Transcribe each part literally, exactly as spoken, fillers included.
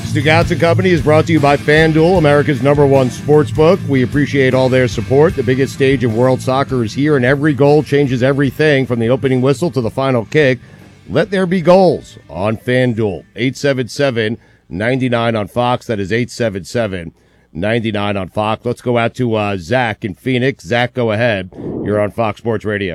Stugotz and Company is brought to you by FanDuel, America's number one sports book. We appreciate all their support. The biggest stage in world soccer is here, and every goal changes everything from the opening whistle to the final kick. Let there be goals on FanDuel. eight seven seven, nine nine on Fox. That is eight seven seven, nine nine on Fox. Let's go out to uh, Zach in Phoenix. Zach, go ahead. You're on Fox Sports Radio.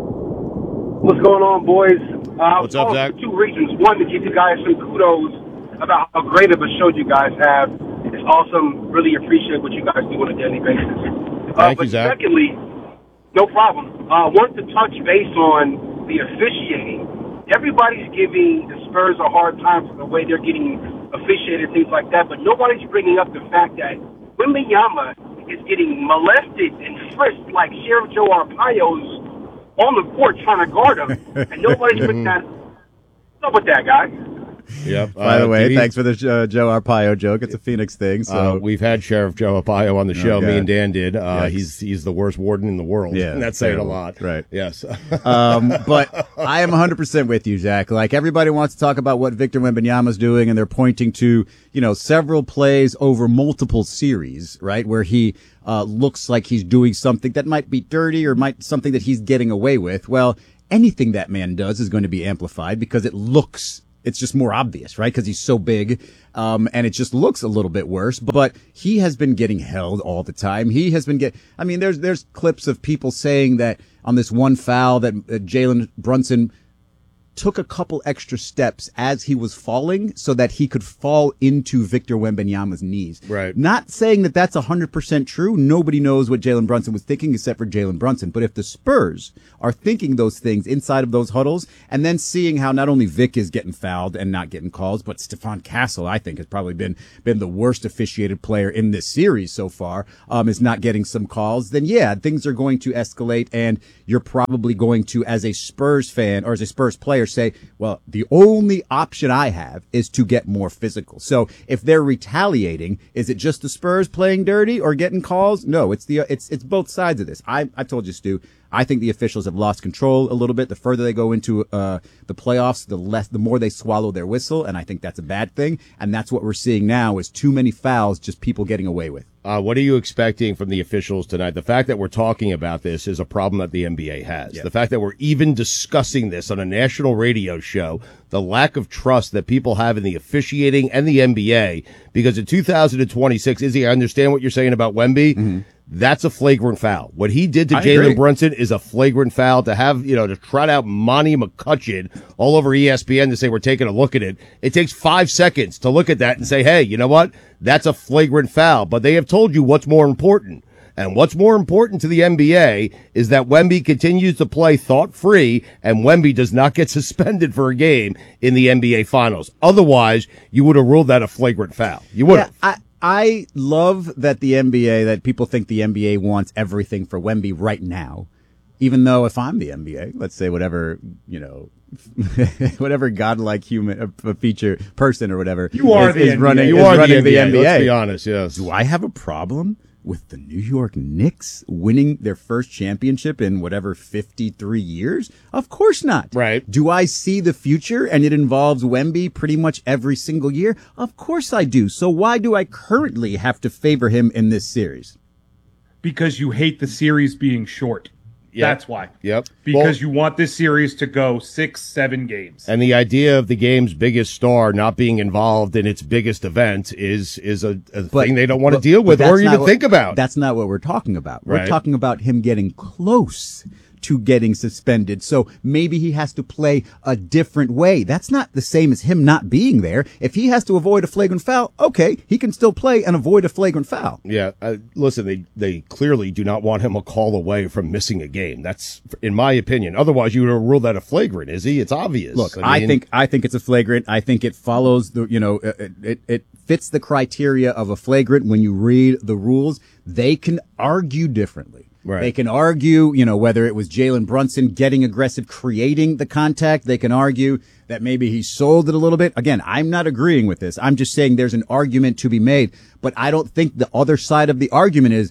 What's going on, boys? Uh, What's up, Zach? For two reasons. One, to give you guys some kudos about how great of a show you guys have. It's awesome. Really appreciate what you guys do on a daily basis. Uh, Thank but you, Zach. secondly, no problem. I uh, want to touch base on the officiating. Everybody's giving the Spurs a hard time for the way they're getting officiated, things like that, but nobody's bringing up the fact that Wembanyama is getting molested and frisked like Sheriff Joe Arpaio's on the court trying to guard him, and nobody's putting that. What's up with that, guy? Yep. By uh, the way, he, thanks for the uh, Joe Arpaio joke. It's a Phoenix thing. So uh, we've had Sheriff Joe Arpaio on the show. Okay. Me and Dan did. Uh, Yikes. he's he's the worst warden in the world. Yeah, and that's saying a terrible. lot. Right. Yes. um, but I am one hundred percent with you, Zach. Like, everybody wants to talk about what Victor Wembanyama's doing, and they're pointing to, you know, several plays over multiple series, right, where he uh, looks like he's doing something that might be dirty or might something that he's getting away with. Well, anything that man does is going to be amplified because it looks It's just more obvious, right? Because he's so big, um, and it just looks a little bit worse. But he has been getting held all the time. He has been get. I mean, there's there's clips of people saying that on this one foul that uh, Jalen Brunson took a couple extra steps as he was falling so that he could fall into Victor Wembanyama's knees. Right. Not saying that that's one hundred percent true. Nobody knows what Jalen Brunson was thinking except for Jalen Brunson. But if the Spurs are thinking those things inside of those huddles and then seeing how not only Vic is getting fouled and not getting calls, but Stephon Castle, I think, has probably been been the worst officiated player in this series so far, um, is not getting some calls, then yeah, things are going to escalate, and you're probably going to, as a Spurs fan or as a Spurs player, say, well, the only option I have is to get more physical. So if they're retaliating, is it just the Spurs playing dirty or getting calls? No, it's the it's it's both sides of this. I I told you, Stu, I think the officials have lost control a little bit. The further they go into uh the playoffs, the less the more they swallow their whistle, and I think that's a bad thing. And that's what we're seeing now is too many fouls, just people getting away with. Uh, what are you expecting from the officials tonight? The fact that we're talking about this is a problem that the N B A has. Yeah. The fact that we're even discussing this on a national radio show, the lack of trust that people have in the officiating and the N B A, because in two thousand twenty-six, Izzy, I understand what you're saying about Wemby. Mm-hmm. That's a flagrant foul. What he did to Jalen Brunson is a flagrant foul. To have, you know, to trot out Monty McCutcheon all over E S P N to say we're taking a look at it. It takes five seconds to look at that and say, hey, you know what? That's a flagrant foul. But they have told you what's more important. And what's more important to the N B A is that Wemby continues to play thought-free, and Wemby does not get suspended for a game in the N B A Finals. Otherwise, you would have ruled that a flagrant foul. You would have. Yeah, I- I love that the N B A, that people think the N B A wants everything for Wemby right now, even though if I'm the N B A, let's say whatever, you know, whatever godlike human uh, feature person or whatever you are is, the is N B A. running, You is are running the N B A. the N B A. Let's be honest, yes. Do I have a problem with the New York Knicks winning their first championship in whatever fifty-three years? Of course not. Right. Do I see the future and it involves Wemby pretty much every single year? Of course I do. So why do I currently have to favor him in this series? Because you hate the series being short. Yep. That's why. Yep. Because Well, you want this series to go six, seven games. and the idea of the game's biggest star not being involved in its biggest event is is a, a But- thing they don't want to but- deal with but or that's even not what- think about. That's not what we're talking about. We're Right. talking about him getting close to getting suspended. So maybe he has to play a different way. That's not the same as him not being there. If he has to avoid a flagrant foul, okay, he can still play and avoid a flagrant foul. Yeah, uh, listen, they they clearly do not want him a call away from missing a game. That's, in my opinion. Otherwise, you would have ruled that a flagrant, is he? It's obvious. Look, I, mean, think I think it's a flagrant. I think it follows the, you know, it, it it fits the criteria of a flagrant when you read the rules. They can argue differently. Right. They can argue, you know, whether it was Jalen Brunson getting aggressive, creating the contact. They can argue that maybe he sold it a little bit. Again, I'm not agreeing with this. I'm just saying there's an argument to be made, but I don't think the other side of the argument is,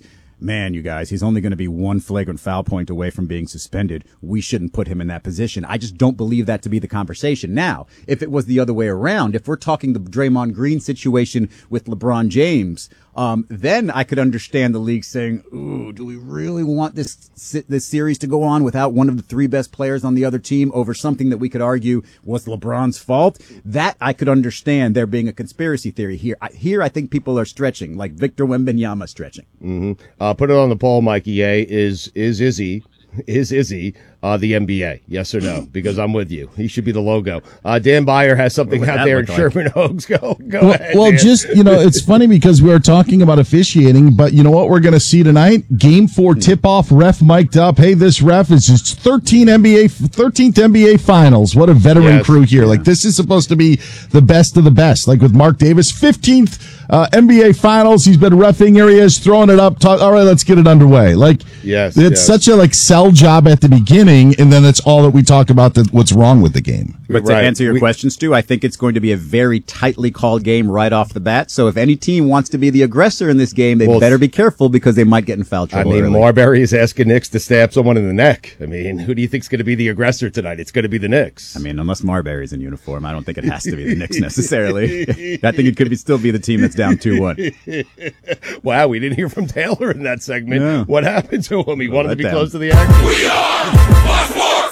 man, you guys, he's only going to be one flagrant foul point away from being suspended. We shouldn't put him in that position. I just don't believe that to be the conversation. Now, if it was the other way around, if we're talking the Draymond Green situation with LeBron James, um, then I could understand the league saying, ooh, do we really want this this series to go on without one of the three best players on the other team over something that we could argue was LeBron's fault? That I could understand there being a conspiracy theory here. I, here, I think people are stretching, like Victor Wembanyama stretching. Mm-hmm. Uh, put it on the poll, Mikey A. Is, is Izzy, is Izzy uh, the N B A? Yes or no? Because I'm with you. He should be the logo. Uh, Dan Byer has something out there in like? Sherman Oaks. Go, go well, ahead. Well, Dan. just, you know, it's funny because we were talking about officiating, but you know what we're going to see tonight? Game four tip-off, ref mic'd up. Hey, this ref is just thirteen N B A, thirteenth N B A finals. What a veteran yes. crew here. Like, this is supposed to be the best of the best. Like with Mark Davis, fifteenth uh, N B A finals. He's been reffing areas, throwing it up. Talk, all right, let's get it underway. Like, yes, it's yes. such a like sell job at the beginning, and then it's all that we talk about that what's wrong with the game. But to right. answer your we, question, Stu, I think it's going to be a very tightly called game right off the bat. So if any team wants to be the aggressor in this game, they well, better be careful because they might get in foul trouble. I mean, early. Marbury is asking Knicks to stab someone in the neck. I mean, who do you think's going to be the aggressor tonight? It's going to be the Knicks. I mean, unless Marbury's in uniform, I don't think it has to be the Knicks necessarily. I think it could be still be the team that's down two one. Wow, we didn't hear from Taylor in that segment. Yeah. What happened to him? He well, wanted to be down. close to the action. We are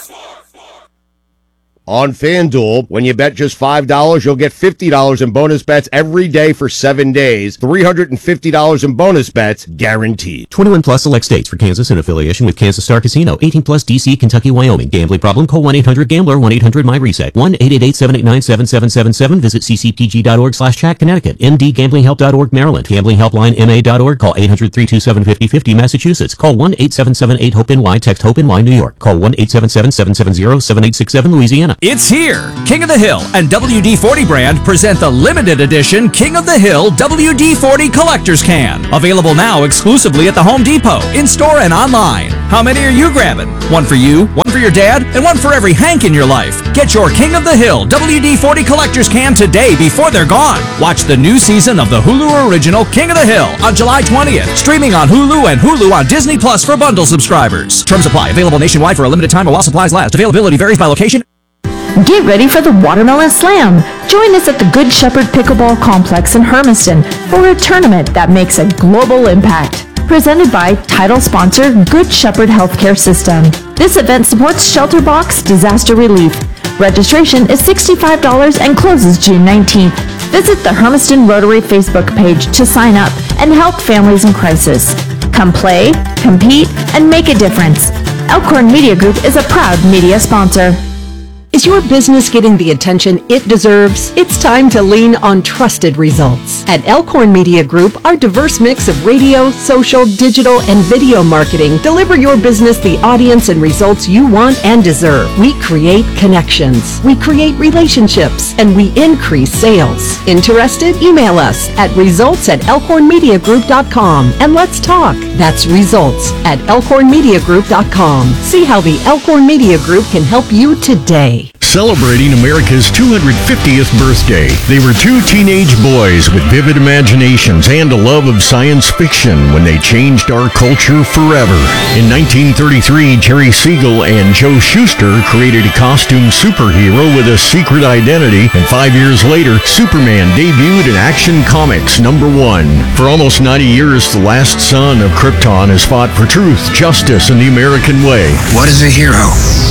on FanDuel, when you bet just five dollars, you'll get fifty dollars in bonus bets every day for seven days. three hundred fifty dollars in bonus bets guaranteed. twenty-one plus select states. For Kansas in affiliation with Kansas Star Casino. eighteen plus D C, Kentucky, Wyoming. Gambling problem? Call one eight hundred gambler, one eight hundred my reset. one eight eight eight, seven eight nine, seven seven seven seven. Visit ccpg.org slash chat, Connecticut. m d gambling help dot org, Maryland. Gambling helpline M A dot org. Call eight hundred, three two seven, five oh five oh, Massachusetts. Call one eight seven seven eight, hope N Y. Text HOPE-N Y, New York. Call one eight seven seven, seven seven zero, seven eight six seven, Louisiana. It's here! King of the Hill and W D forty brand present the limited edition King of the Hill W D forty Collector's Can. Available now exclusively at the Home Depot, in-store and online. How many are you grabbing? One for you, one for your dad, and one for every Hank in your life. Get your King of the Hill W D forty Collector's Can today before they're gone. Watch the new season of the Hulu original King of the Hill on July twentieth. Streaming on Hulu and Hulu on Disney Plus for bundle subscribers. Terms apply. Available nationwide for a limited time or while supplies last. Availability varies by location. Get ready for the Watermelon Slam. Join us at the Good Shepherd Pickleball Complex in Hermiston for a tournament that makes a global impact. Presented by title sponsor Good Shepherd Healthcare System. This event supports Shelter Box Disaster Relief. Registration is sixty-five dollars and closes June nineteenth. Visit the Hermiston Rotary Facebook page to sign up and help families in crisis. Come play, compete, and make a difference. Elkhorn Media Group is a proud media sponsor. Is your business getting the attention it deserves? It's time to lean on trusted results. At Elkhorn Media Group, our diverse mix of radio, social, digital, and video marketing deliver your business the audience and results you want and deserve. We create connections, we create relationships, and we increase sales. Interested? Email us at results at elkhorn media group dot com and let's talk. That's results at elkhorn media group dot com. See how the Elkhorn Media Group can help you today. Celebrating America's two hundred fiftieth birthday, they were two teenage boys with vivid imaginations and a love of science fiction when they changed our culture forever. In nineteen thirty-three, Jerry Siegel and Joe Shuster created a costume superhero with a secret identity, and five years later, Superman debuted in Action Comics number one. For almost ninety years, the last son of Krypton has fought for truth, justice, and the American way. What is a hero?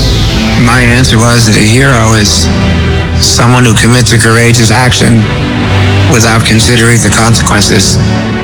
My answer was that a hero is someone who commits a courageous action without considering the consequences.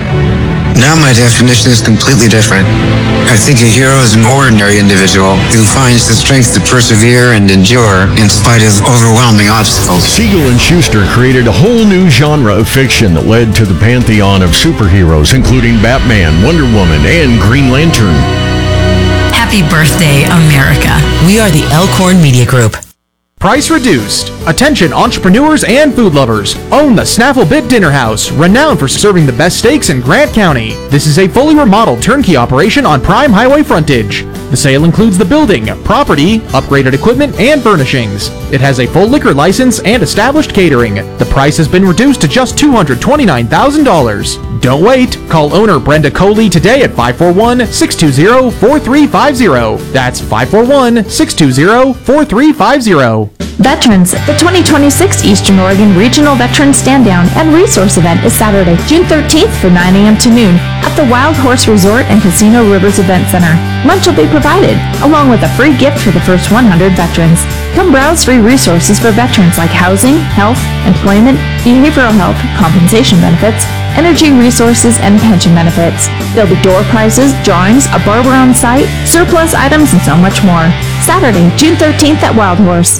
Now my definition is completely different. I think a hero is an ordinary individual who finds the strength to persevere and endure in spite of overwhelming obstacles. Siegel and Shuster created a whole new genre of fiction that led to the pantheon of superheroes, including Batman, Wonder Woman, and Green Lantern. Happy birthday, America. We are the Elkhorn Media Group. Price reduced. Attention entrepreneurs and food lovers. Own the Snaffle Bit Dinner House, renowned for serving the best steaks in Grant County. This is a fully remodeled turnkey operation on prime highway frontage. The sale includes the building, property, upgraded equipment, and furnishings. It has a full liquor license and established catering. The price has been reduced to just two hundred twenty-nine thousand dollars. Don't wait. Call owner Brenda Coley today at five four one, six two zero, four three five zero. That's five four one, six two zero, four three five zero. Veterans, the twenty twenty-six Eastern Oregon Regional Veterans Stand Down and Resource Event is Saturday, June thirteenth from nine a.m. to noon at the Wild Horse Resort and Casino Rivers Event Center. Lunch will be provided, along with a free gift for the first one hundred veterans. Come browse free resources for veterans like housing, health, employment, behavioral health, compensation benefits, energy resources, and pension benefits. There'll be door prizes, drawings, a barber on site, surplus items, and so much more. Saturday, June thirteenth at Wild Horse.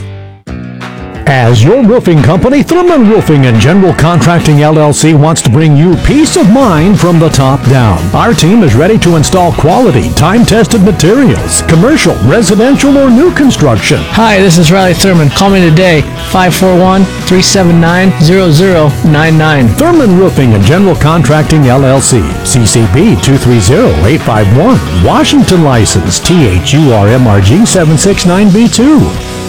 As your roofing company, Thurman Roofing and General Contracting L L C wants to bring you peace of mind from the top down. Our team is ready to install quality, time-tested materials, commercial, residential, or new construction. Hi, this is Riley Thurman. Call me today, five four one, three seven nine, zero zero nine nine. Thurman Roofing and General Contracting L L C, C C B two three zero, eight five one, Washington license, T H U R M R G seven six nine B two.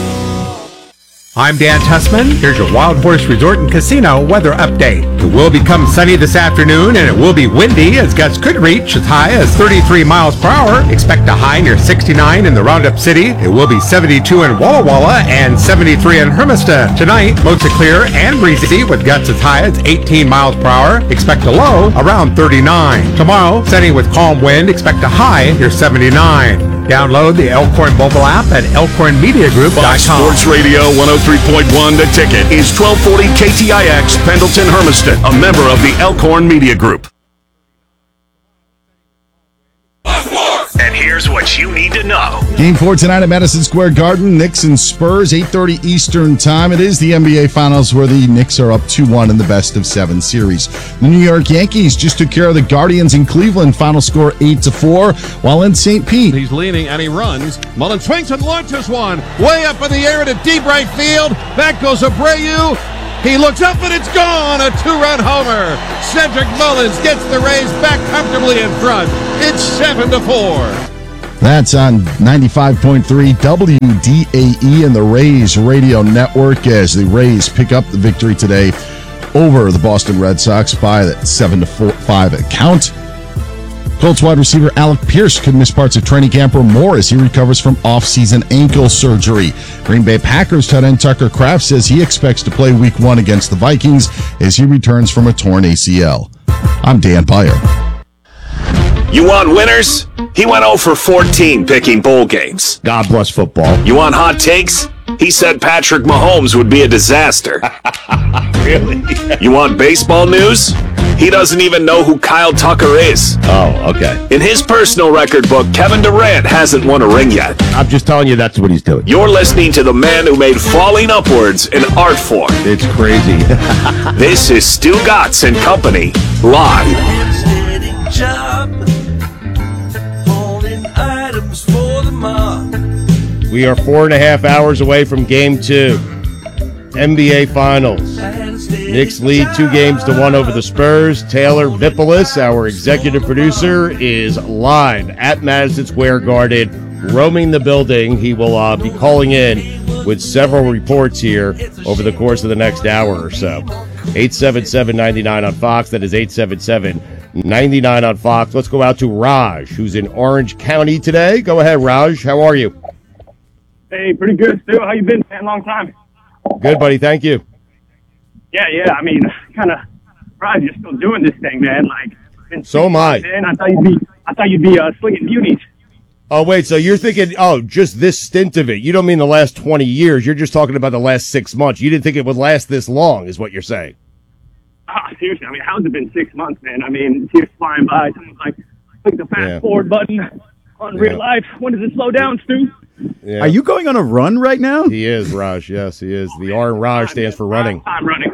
I'm Dan Tussman. Here's your Wild Horse Resort and Casino weather update. It will become sunny this afternoon, and it will be windy as gusts could reach as high as thirty-three miles per hour. Expect a high near sixty-nine in the Roundup City. It will be seventy-two in Walla Walla and seventy-three in Hermiston. Tonight, mostly clear and breezy with gusts as high as eighteen miles per hour. Expect a low around thirty-nine. Tomorrow, sunny with calm wind. Expect a high near seventy-nine. Download the Elkhorn mobile app at elkhorn media group dot com. Sports Radio one oh three point one The Ticket is twelve forty K T I X Pendleton Hermiston, a member of the Elkhorn Media Group. And here's what you need to know. Game four tonight at Madison Square Garden. Knicks and Spurs, eight thirty Eastern time. It is the N B A Finals where the Knicks are up two one in the best of seven series. The New York Yankees just took care of the Guardians in Cleveland. Final score eight to four. While in Saint Pete, he's leaning and he runs. Mullen swings and launches one. Way up in the air to deep right field. Back goes Abreu. He looks up and it's gone. A two-run homer. Cedric Mullins gets the Rays back comfortably in front. It's seven to four. That's on ninety-five point three W D A E and the Rays Radio Network as the Rays pick up the victory today over the Boston Red Sox by that seven to five count. Colts wide receiver Alec Pierce could miss parts of training camp or more as he recovers from off-season ankle surgery. Green Bay Packers tight end Tucker Kraft says he expects to play week one against the Vikings as he returns from a torn A C L. I'm Dan Beyer. You want winners? He went oh for fourteen picking bowl games. God bless football. You want hot takes? He said Patrick Mahomes would be a disaster. Really? You want baseball news? He doesn't even know who Kyle Tucker is. Oh, okay. In his personal record book, Kevin Durant hasn't won a ring yet. I'm just telling you that's what he's doing. You're listening to the man who made falling upwards an art form. It's crazy. This is Stu Gatz and Company, live. We are four and a half hours away from game two. N B A Finals. Knicks lead two games to one over the Spurs. Taylor Vipolis, our executive producer, is live at Madison Square Garden, roaming the building. He will uh, be calling in with several reports here over the course of the next hour or so. eight seven seven, nine nine on Fox. That is eight seven seven, nine nine on Fox. Let's go out to Raj, who's in Orange County today. Go ahead, Raj. How are you? Hey, pretty good, Stu. How you been, man? Long time. Good, buddy. Thank you. Yeah, yeah. I mean, kind of surprised you're still doing this thing, man. Like, been so am I. Man, I thought you'd be, I thought you'd be uh, slinging beauties. Oh, wait. So you're thinking, oh, just this stint of it. You don't mean the last twenty years. You're just talking about the last six months. You didn't think it would last this long, is what you're saying. Ah, seriously. I mean, how's it been six months, man? I mean, years flying by. Someone's like, click the fast Yeah. forward button on Yeah. real life. When does it slow down, Stu? Yeah. Are you going on a run right now? He is, Raj. Yes, he is. The R in Raj stands for running. I'm running.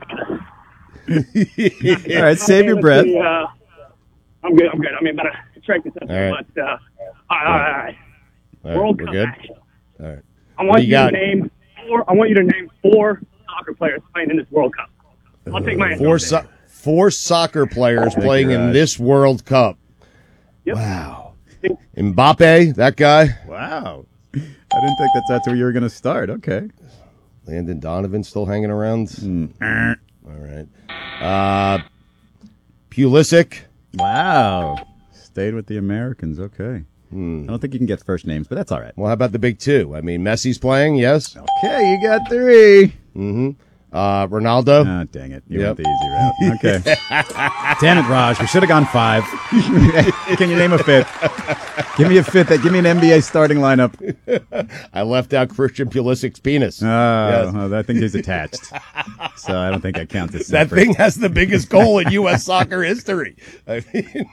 All right, save your breath. Uh, I'm good. I'm good. I mean, about to track this up, All right. but uh, all right, all right, all right. All right, World we're Cup good? action. All right. I What want do you you to got? name four. I want you to name four soccer players playing in this World Cup. I'll take my answer. Four, so- four soccer players playing in this World Cup. Yep. Wow. Mbappe, that guy. Wow. I didn't think that's, that's where you were going to start. Okay. Landon Donovan still hanging around. Mm. All right. Uh, Pulisic. Wow. Stayed with the Americans. Okay. Hmm. I don't think you can get first names, but that's all right. Well, how about the big two? I mean, Messi's playing, yes? Okay, you got three. Mm-hmm. Uh, Ronaldo. Oh, dang it. You Yep. went the easy route. Okay. Damn it, Raj. We should have gone five. Can you name a fifth? Give me a fifth. Give me an N B A starting lineup. I left out Christian Pulisic's penis. Oh, Yes. well, I think he's attached. So I don't think that counts as That separate. thing has the biggest goal in U S soccer history. I mean,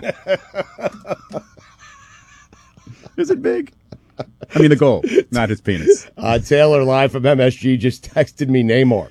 is it big? I mean, the goal, not his penis. Uh, Taylor, live from M S G, just texted me Neymar.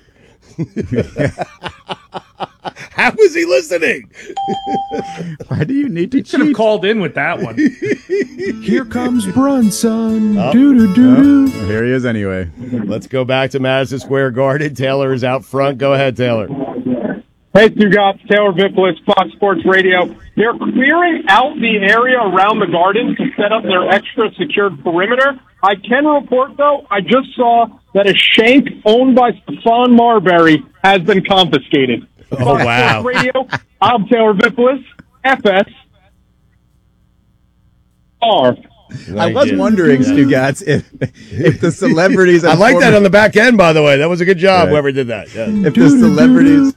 How was he listening? Why do you need to Should have called in with that one. Here comes Brunson. Oh. Doo doo doo doo. Well, here he is anyway. Let's go back to Madison Square Garden. Taylor is out front. Go ahead, Taylor. Hey, two guys, Taylor Vipolis, Fox Sports Radio. They're clearing out the area around the Garden to set up their extra secured perimeter. I can report, though, I just saw that a shank owned by Stephon Marbury has been confiscated. Oh, Fox wow. Sports Radio, I'm Taylor Vipolis, F S R. I was wondering, Stugats, if if the celebrities... I and like that former- on the back end, by the way. That was a good job, Right. whoever did that. Yeah. If the celebrities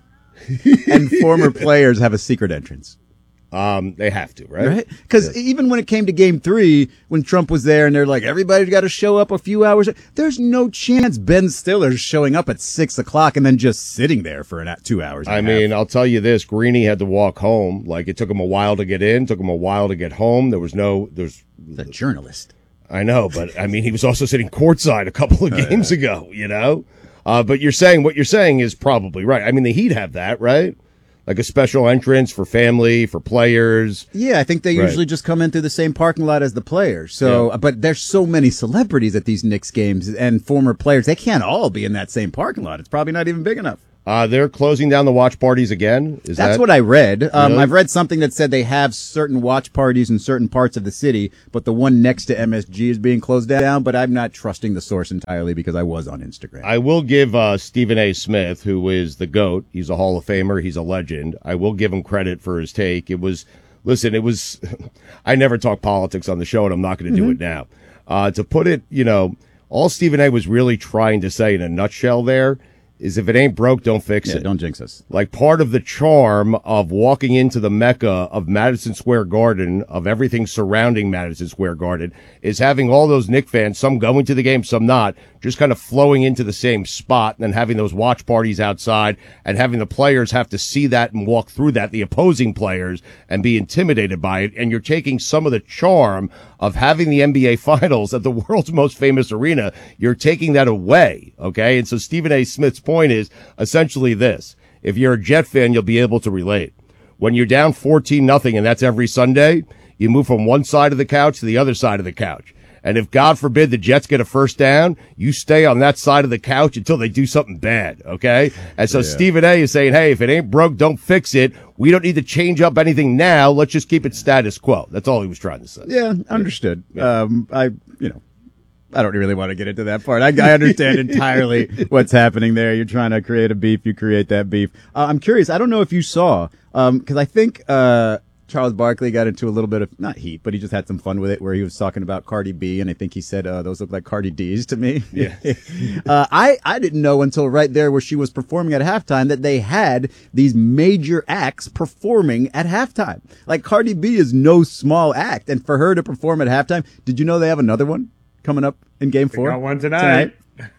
and former players have a secret entrance. Um, they have to, right? Right? Because even when it came to game three, when Trump was there and they're like, everybody's got to show up a few hours, there's no chance Ben Stiller's showing up at six o'clock and then just sitting there for an, two hours. and I a mean, half. I'll tell you this: Greeny had to walk home. Like it took him a while to get in, took him a while to get home. There was no, there's the journalist. I know, but I mean, he was also sitting courtside a couple of games ago. You know, uh, but you're saying what you're saying is probably right. I mean, the Heat have that, right? Like a special entrance for family, for players. Yeah, I think they Right. usually just come in through the same parking lot as the players. So, Yeah. but there's so many celebrities at these Knicks games and former players. They can't all be in that same parking lot. It's probably not even big enough. Uh, they're closing down the watch parties again. Is That's that what I read. Um, Really? I've read something that said they have certain watch parties in certain parts of the city, but the one next to M S G is being closed down. But I'm not trusting the source entirely because I was on Instagram. I will give uh, Stephen A. Smith, who is the GOAT, he's a Hall of Famer, he's a legend. I will give him credit for his take. It was, listen, it was, I never talk politics on the show, and I'm not going to do Mhm. it now. Uh, to put it, you know, all Stephen A. was really trying to say in a nutshell there is if it ain't broke, don't fix Yeah, it. don't jinx us. Like part of the charm of walking into the mecca of Madison Square Garden, of everything surrounding Madison Square Garden, is having all those Knicks fans, some going to the game, some not, just kind of flowing into the same spot and then having those watch parties outside and having the players have to see that and walk through that, the opposing players, and be intimidated by it. And you're taking some of the charm of having the N B A finals at the world's most famous arena. You're taking that away. Okay. And so Stephen A. Smith's point is essentially this. If you're a Jet fan, you'll be able to relate. When you're down fourteen nothing, and that's every Sunday, you move from one side of the couch to the other side of the couch. And if, God forbid, the Jets get a first down, you stay on that side of the couch until they do something bad, okay? And so Yeah. Stephen A. is saying, hey, if it ain't broke, don't fix it. We don't need to change up anything now. Let's just keep it status quo. That's all he was trying to say. Yeah, understood. Um, I, you know, I don't really want to get into that part. I, I understand entirely what's happening there. You're trying to create a beef. You create that beef. Uh, I'm curious. I don't know if you saw, um, cause I think, uh, Charles Barkley got into a little bit of, not heat, but he just had some fun with it where he was talking about Cardi B. And I think he said, uh, those look like Cardi D's to me. Yeah. uh, I, I didn't know until right there where she was performing at halftime that they had these major acts performing at halftime. Like Cardi B is no small act. And for her to perform at halftime, did you know they have another one coming up in game four? got one tonight.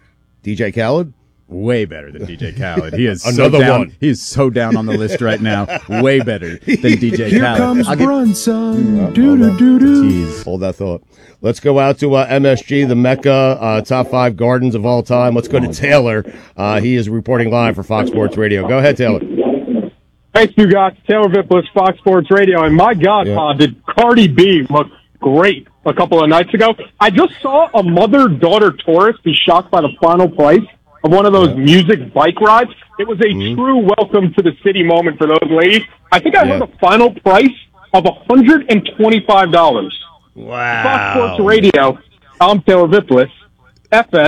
D J Khaled? Way better than D J Khaled. He is Another so down, one. He is so down on the list right now. Way better than D J Here Khaled. comes I'll get- Brunson. Doo doo doo doo. Hold that thought. Let's go out to uh, M S G, the Mecca, uh, top five gardens of all time. Let's go to Taylor. Uh, he is reporting live for Fox Sports Radio. Go ahead, Taylor. Thanks, you guys. Taylor Vipolis, Fox Sports Radio. And my God, Yeah. Pod, did Cardi B look great a couple of nights ago. I just saw a mother-daughter tourist be shocked by the final price of one of those yeah. music bike rides. It was a mm-hmm. true welcome to the city moment for those ladies. I think I yeah. heard a final price of one hundred twenty-five dollars. Wow. Fox Sports Radio, I'm Taylor Viplis, F S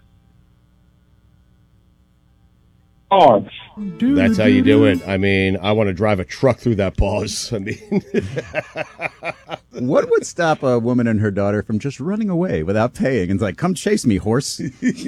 R. That's how you do it. I mean, I want to drive a truck through that pause. I mean, what would stop a woman and her daughter from just running away without paying? And it's like, come chase me, horse.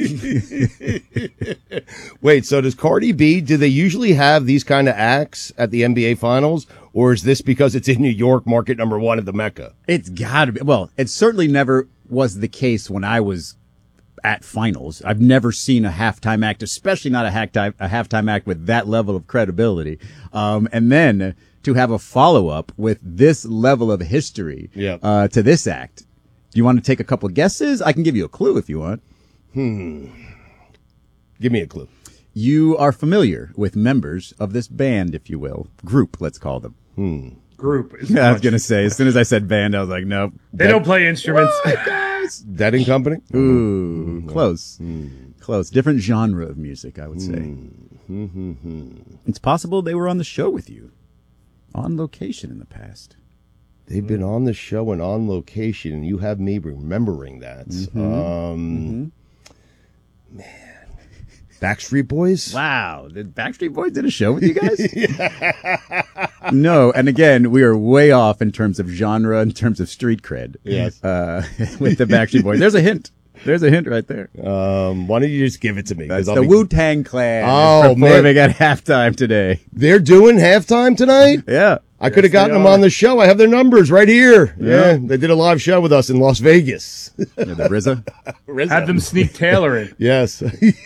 Wait, so does Cardi B, do they usually have these kind of acts at the N B A Finals? Or is this because it's in New York, market number one at the Mecca? It's got to be. Well, it certainly never was the case when I was at finals. I've never seen a halftime act, especially not a halftime, a halftime act with that level of credibility. Um, and then to have a follow-up with this level of history yep. uh, to this act. Do you want to take a couple guesses? I can give you a clue if you want. Hmm. Give me a clue. You are familiar with members of this band, if you will. Group, let's call them. Hmm. Group. Is I was going to say, as soon as I said band, I was like, nope. They Dead. don't play instruments. Dead and Company? Ooh, close. Mm. Close. Different genre of music, I would say. Mm. It's possible they were on the show with you. On location in the past. They've been on the show and on location, and you have me remembering that. Mm-hmm. Um, mm-hmm. Man. Backstreet Boys? Wow. The Backstreet Boys did a show with you guys? No. And again, we are way off in terms of genre, in terms of street cred. Yes. Uh, with the Backstreet Boys. There's a hint. There's a hint right there. Um, why don't you just give it to me? That's I'll the be... Wu-Tang Clan. Oh, man. They got halftime today. They're doing halftime tonight? Yeah. I could have yes, gotten them on the show. I have their numbers right here. Yeah. yeah. They did a live show with us in Las Vegas. Yeah, the R Z A? R Z A. Had them sneak Taylor in. Yes.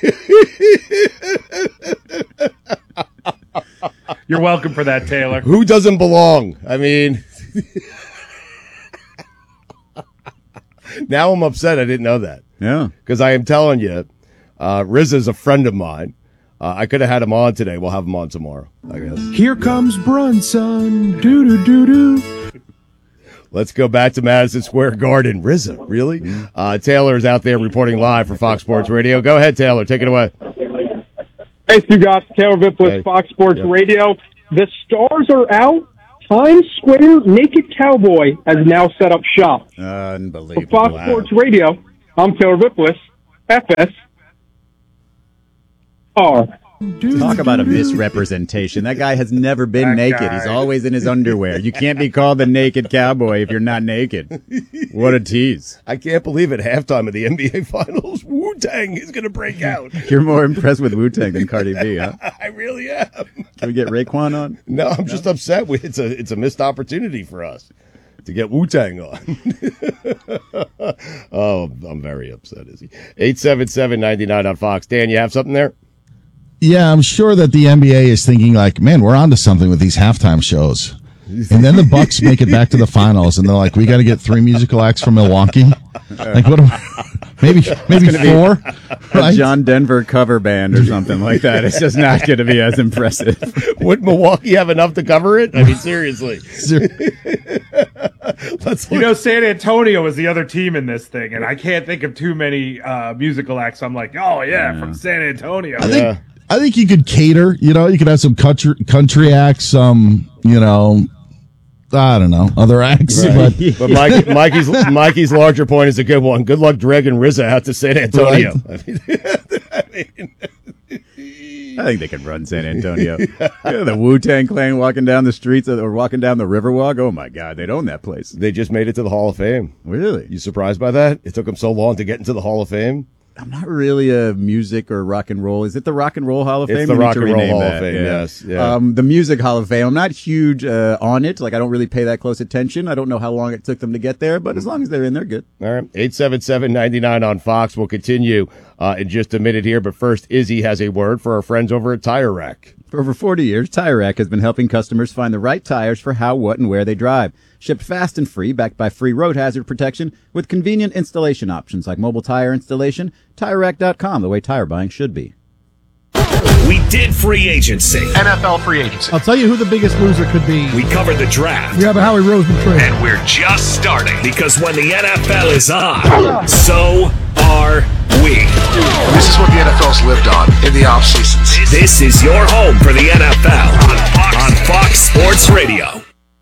You're welcome for that, Taylor. Who doesn't belong? I mean, now I'm upset I didn't know that. Yeah. Because I am telling you, uh, R Z A's a friend of mine. Uh, I could have had him on today. We'll have him on tomorrow, I guess. Here comes Brunson. Doo doo doo doo. Let's go back to Madison Square Garden. R Z A, really? Uh, Taylor is out there reporting live for Fox Sports Radio. Go ahead, Taylor. Take it away. Hey, Stu Goss, Taylor Viplis, Hey. Fox Sports Yep. Radio. The stars are out. Times Square Naked Cowboy has now set up shop. Unbelievable. For Fox Wow. Sports Radio, I'm Taylor Viplis, F S R. Talk about a misrepresentation. That guy has never been That naked. guy. He's always in his underwear. You can't be called the naked cowboy if you're not naked. What a tease. I can't believe at halftime of the N B A Finals, Wu-Tang is going to break out. You're more impressed with Wu-Tang than Cardi B, huh? I really am. Can we get Raekwon on? No, I'm just upset. With, it's a it's a missed opportunity for us to get Wu-Tang on. Oh, I'm very upset, Izzy. eight seven seven, nine nine on Fox. Dan, you have something there? Yeah, I'm sure that the N B A is thinking like, man, we're onto something with these halftime shows. And then the Bucks make it back to the finals, and they're like, we got to get three musical acts from Milwaukee. Like, what? Are we, maybe maybe four? A Right? John Denver cover band or something like that. It's just not going to be as impressive. Would Milwaukee have enough to cover it? I mean, seriously. Let's You know, San Antonio is the other team in this thing, and I can't think of too many uh, musical acts. I'm like, oh, yeah, Yeah. from San Antonio. I think I think you could cater. You know, you could have some country country acts, some you know, I don't know, other acts. Right. But, But Mike, Mikey's Mikey's larger point is a good one. Good luck dragging R Z A out to San Antonio. Right. I mean, I mean, I think they can run San Antonio. Yeah, the Wu-Tang Clan walking down the streets of, or walking down the Riverwalk. Oh, my God. They'd own that place. they just made it to the Hall of Fame. Really? You surprised by that? It took them so long to get into the Hall of Fame. I'm not really a music or rock and roll. Is it the Rock and Roll Hall of It's Fame? the We need Rock to and Roll rename Hall of that, Fame, yeah. yes, yeah. Um, the Music Hall of Fame. I'm not huge uh, on it. Like, I don't really pay that close attention. I don't know how long it took them to get there, but as long as they're in, they're good. All right. eight seven seven, nine nine on Fox. We'll continue uh, in just a minute here. But first, Izzy has a word for our friends over at Tire Rack. For over forty years, Tire Rack has been helping customers find the right tires for how, what, and where they drive. Shipped fast and free, backed by free road hazard protection, with convenient installation options like mobile tire installation. Tire Rack dot com, the way tire buying should be. We We did free agency. N F L free agency. I'll tell you who the biggest loser could be. We covered the draft. We have a Howie Roseman trade. And we're just starting. Because when the N F L is on, so are we. This is what the N F L's lived on in the off seasons. This is your home for the N F L on Fox, on Fox Sports Radio.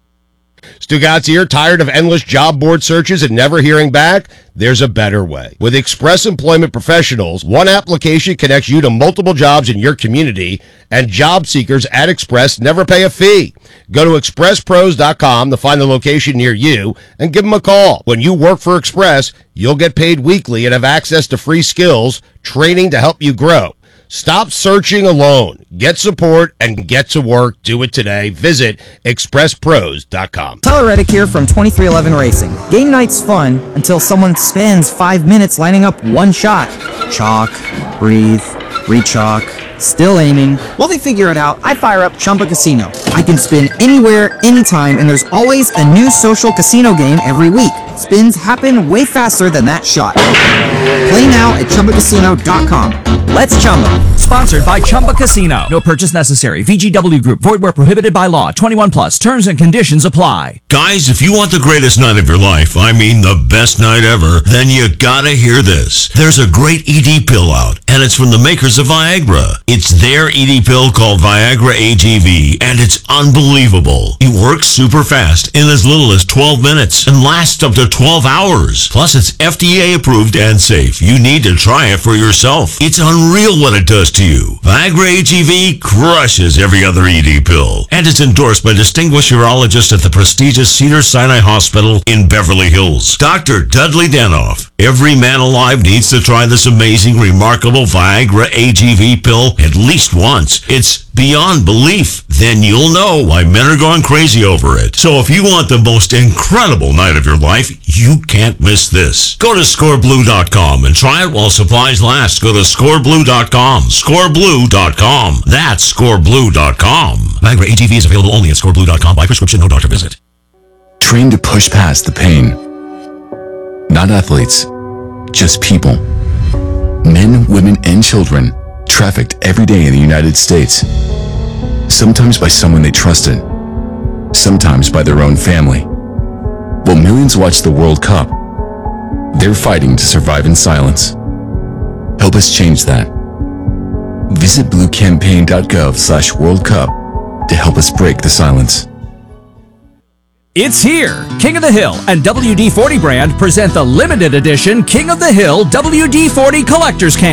Stugatz here, tired of endless job board searches and never hearing back? There's a better way. With Express Employment Professionals, one application connects you to multiple jobs in your community, and job seekers at Express never pay a fee. Go to express pros dot com to find the location near you and give them a call. When you work for Express, you'll get paid weekly and have access to free skills, training to help you grow. Stop searching alone. Get support and get to work. Do it today. Visit express pros dot com. Tyler Reddick here from twenty-three eleven Racing. Game night's fun until someone spends five minutes lining up one shot. Chalk, breathe, re-chalk, still aiming. While they figure it out, I fire up Chumba Casino. I can spin anywhere, anytime, and there's always a new social casino game every week. Spins happen way faster than that shot. Play now at chumba casino dot com. Let's Chumba. Sponsored by Chumba Casino. No purchase necessary. V G W Group. Void where prohibited by law. twenty-one plus. Terms and conditions apply. Guys, if you want the greatest night of your life, I mean the best night ever, then you gotta hear this. There's a great E D pill out, and it's from the makers of Viagra. It's their E D pill called Viagra A G V, and it's unbelievable. It works super fast in as little as twelve minutes and lasts up to twelve hours. Plus, it's F D A approved and safe. You need to try it for yourself. It's unreal what it does to you. Viagra A G V crushes every other E D pill, and it's endorsed by distinguished urologists at the prestigious Cedars-Sinai Hospital in Beverly Hills. Doctor Dudley Danoff. Every man alive needs to try this amazing, remarkable Viagra A G V pill at least once. It's beyond belief. Then you'll know why men are going crazy over it. So if you want the most incredible night of your life, you can't miss this. Go to score blue dot com and try it while supplies last. Go to score blue dot com. score blue dot com. That's score blue dot com. Viagra A G V is available only at score blue dot com by prescription, no doctor visit. Train to push past the pain. Not athletes, just people. Men, women, and children trafficked every day in the United States. Sometimes by someone they trusted, sometimes by their own family. While millions watch the World Cup, they're fighting to survive in silence. Help us change that. Visit blue campaign dot gov slash World Cup to help us break the silence. It's here! King of the Hill and W D forty brand present the limited edition King of the Hill W D forty Collector's Can.